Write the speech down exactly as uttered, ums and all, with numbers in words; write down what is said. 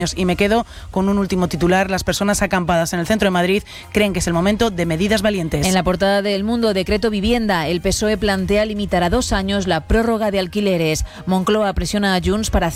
Y me quedo con un último titular. Las personas acampadas en el centro de Madrid creen que es el momento de medidas valientes. En la portada de El Mundo, decreto vivienda. El P S O E plantea limitar a dos años la prórroga de alquileres. Moncloa presiona a Junts para